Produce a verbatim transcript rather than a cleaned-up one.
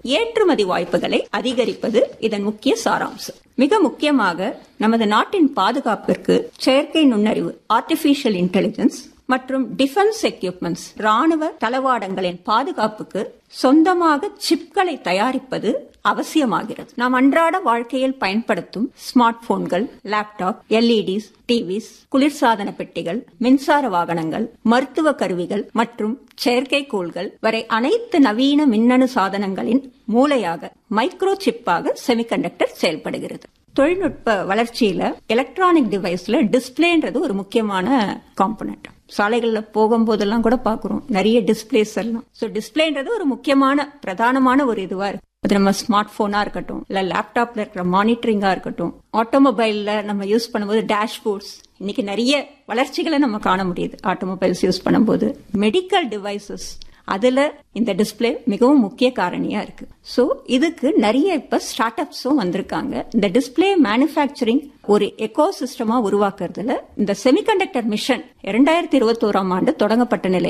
ஏற்றுமதி வாய்ப்புகளை அதிகரிப்பது இதன் முக்கிய சாராம்சம். மிக முக்கியமாக நமது நாட்டின் பாதுகாப்பிற்கு செயற்கை நுண்ணறிவு ஆர்டிபிஷியல் இன்டெலிஜென்ஸ் மற்றும் டிஃபென்ஸ் எக்யூப்மெண்ட்ஸ் ராணுவ தளவாடங்களின் பாதுகாப்புக்கு சொந்தமாக சிப்களை தயாரிப்பது அவசியமாகிறது. நாம் அன்றாட வாழ்க்கையில் பயன்படுத்தும் ஸ்மார்ட் போன்கள், லேப்டாப், எல்இடிஸ், டிவிஸ், குளிர்சாதன பெட்டிகள், மின்சார வாகனங்கள், மருத்துவ கருவிகள் மற்றும் செயற்கைக்கோள்கள் வரை அனைத்து நவீன மின்னணு சாதனங்களின் மூளையாக மைக்ரோ சிப்பாக செமிகண்டக்டர் செயல்படுகிறது. தொழில்நுட்ப வளர்ச்சியில எலக்ட்ரானிக் டிவைஸ்ல டிஸ்பிளேன்றது ஒரு முக்கியமான காம்பனன்ட். சாலைகள்ல போகும்போதெல்லாம் கூட பாக்குறோம் நிறைய டிஸ்பிளேஸ் எல்லாம். சோ டிஸ்பிளேன்றது ஒரு முக்கியமான பிரதானமான ஒரு இதுவா இருக்கு. அது நம்ம ஸ்மார்ட் போனா இருக்கட்டும், இல்ல லேப்டாப்ல இருக்கிற மானிட்டரிங்கா இருக்கட்டும், ஆட்டோமொபைல்ல நம்ம யூஸ் பண்ணும்போது டேஷ்போர்ட்ஸ், இன்னைக்கு நிறைய வளர்ச்சிகளை நம்ம காண முடியுது ஆட்டோமொபைல்ஸ் யூஸ் பண்ணும்போது. மெடிக்கல் டிவைசஸ், அதுல இந்த டிஸ்பிளே மிகவும் முக்கிய காரணியா இருக்கு. சோ இதுக்கு நிறைய இப்ப ஸ்டார்ட் அப்ஸும் வந்திருக்காங்க. இந்த டிஸ்பிளே மேனுபேக்சரிங் ஒரு எக்கோ சிஸ்டமா உருவாக்குறதுல இந்த செமிகண்டக்டர் மிஷன் இரண்டாயிரத்தி இருபத்தி ஓராம் ஆண்டு தொடங்கப்பட்ட நிலையில